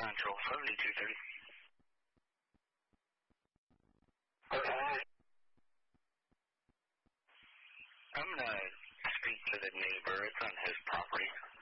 Central, 7230. Okay. I'm going to speak to the neighbor. It's on his property.